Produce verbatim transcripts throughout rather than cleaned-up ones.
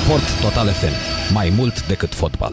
Sport Total F M. Mai mult decât fotbal.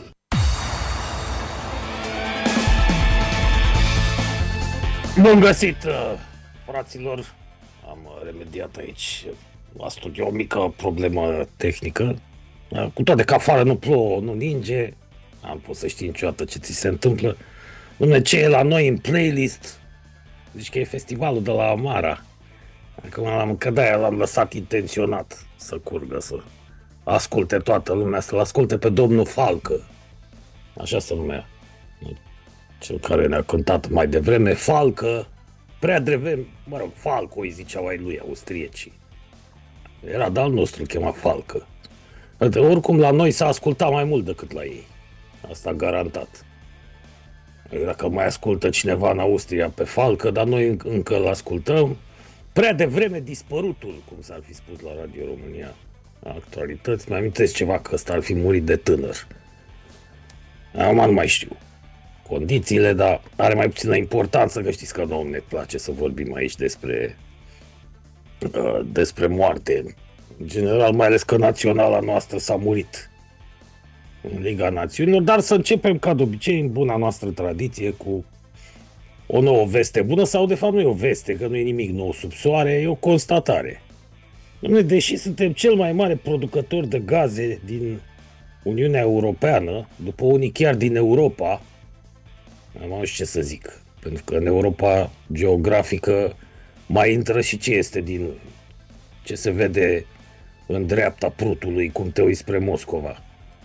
Bun găsit, fraților. Am remediat aici la studio o mică problemă tehnică. Cu toate că afară nu plouă, nu ninge, am pot să știi niciodată ce ți se întâmplă. Dom'le, ce e la noi în playlist? Zici că e festivalul de la Amara. Acum l-am, că de-aia l-am lăsat intenționat să curgă, să asculte toată lumea, să-l asculte pe domnul Falcă. Așa se numea. Cel care ne-a cântat mai devreme, Falcă, prea devreme, mă rog, Falco îi ziceau ai lui austriecii. Era de-al nostru, îl chema Falcă. Oricum la noi s-a ascultat mai mult decât la ei. Asta garantat. Dacă mai ascultă cineva în Austria pe Falcă, dar noi încă îl ascultăm. Prea devreme dispărutul, cum s-ar fi spus la Radio România. Actualități, mi amintesc ceva că ăsta ar fi murit de tânăr. Acum nu mai știu condițiile, dar are mai puțină importanță, că știți că nouă ne place să vorbim aici despre uh, despre moarte. În general, mai ales că naționala noastră s-a murit în Liga Națiunilor, dar să începem ca de obicei în buna noastră tradiție cu o nouă veste bună, sau de fapt nu e o veste, că nu e nimic nou sub soare, e o constatare. Dom'le, deși suntem cel mai mare producător de gaze din Uniunea Europeană, după unii chiar din Europa, nu știu ce să zic, pentru că în Europa geografică mai intră și ce este din ce se vede în dreapta prutului, cum te uiți spre Moscova.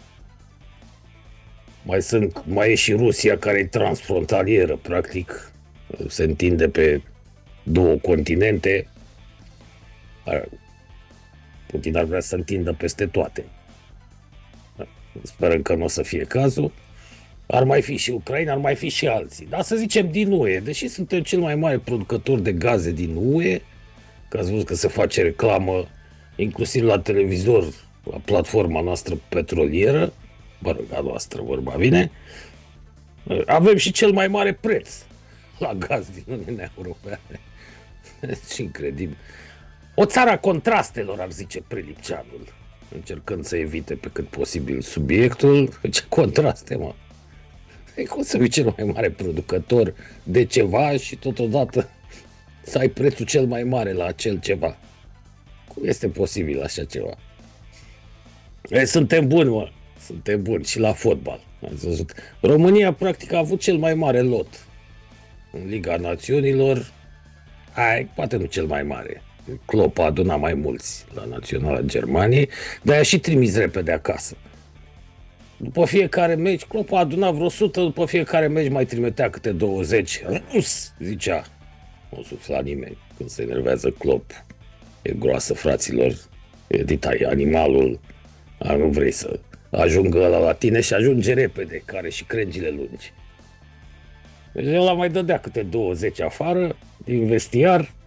Mai, sunt, mai e și Rusia, care e transfrontalieră, practic, se întinde pe două continente. Putin ar vrea să întindă peste toate. Sperăm că nu o să fie cazul. Ar mai fi și Ucraina, ar mai fi și alții. Dar să zicem din U E, deși suntem cel mai mare producător de gaze din U E, că ați văzut că se face reclamă inclusiv la televizor, la platforma noastră petrolieră, bă, a noastră, vorba vine, avem și cel mai mare preț la gaz din Uniunea Europeană. Deci incredibil. O țară a contrastelor, ar zice Prelipceanul, încercând să evite pe cât posibil subiectul. Ce contraste, mă! E cum să fii cel mai mare producător de ceva și totodată să ai prețul cel mai mare la acel ceva? Cum este posibil așa ceva? E, suntem buni, mă! Suntem buni și la fotbal. Ați văzut? România, practic, a avut cel mai mare lot în Liga Națiunilor. Hai, poate nu cel mai mare. Klopp a adunat mai mulți la Naționala Germaniei, dar i-a și trimis repede acasă. După fiecare meci, Klopp a adunat vreo o sută, după fiecare meci mai trimitea câte douăzeci. Rus, zicea. Nu sufla nimeni când se enervează Klopp. E groasă, fraților. E ditai, animalul. A, nu vrei să ajungă ăla la tine și ajunge repede, care și crengile lungi. Deci ăla mai dădea câte douăzeci afară, din vestiar,